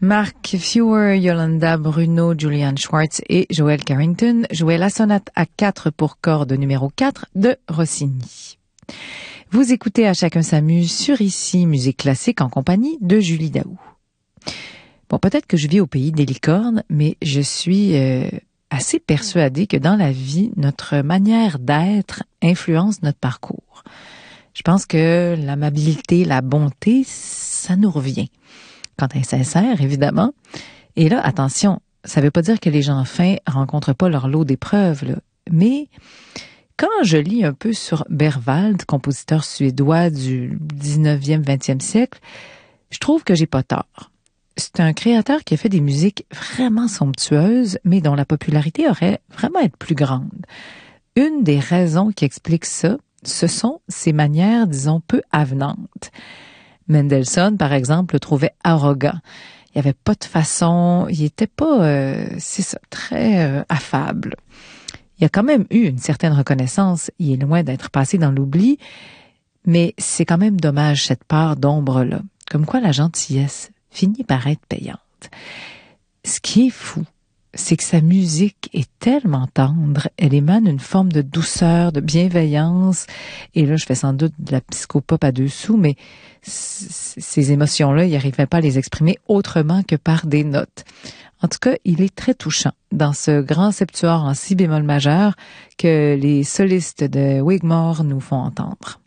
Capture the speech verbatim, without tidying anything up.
Mark Fewer, Yolanda Bruno, Julian Schwartz et Joel Carrington jouaient la sonate à quatre pour cordes numéro quatre de Rossini. Vous écoutez À chacun s'amuse sur Ici Musique classique en compagnie de Julie Daou. Bon, peut-être que je vis au pays des licornes, mais je suis euh, assez persuadée que dans la vie, notre manière d'être influence notre parcours. Je pense que l'amabilité, la bonté, ça nous revient. Quand elle est sincère, évidemment. Et là, attention, ça veut pas dire que les gens fins rencontrent pas leur lot d'épreuves, là. Mais quand je lis un peu sur Berwald, compositeur suédois du dix-neuvième, vingtième siècle, je trouve que j'ai pas tort. C'est un créateur qui a fait des musiques vraiment somptueuses, mais dont la popularité aurait vraiment être plus grande. Une des raisons qui explique ça, ce sont ses manières, disons, peu avenantes. Mendelssohn, par exemple, le trouvait arrogant. Il n'y avait pas de façon, il était pas, euh, c'est ça, très euh, affable. Il a quand même eu une certaine reconnaissance, il est loin d'être passé dans l'oubli, mais c'est quand même dommage cette part d'ombre-là. Comme quoi la gentillesse finit par être payante. Ce qui est fou, c'est que sa musique est tellement tendre, elle émane une forme de douceur, de bienveillance, et là je fais sans doute de la psychopop à deux sous, mais c- ces émotions-là, il n'arrivait pas à les exprimer autrement que par des notes. En tout cas, il est très touchant dans ce grand septuor en si bémol majeur que les solistes de Wigmore nous font entendre.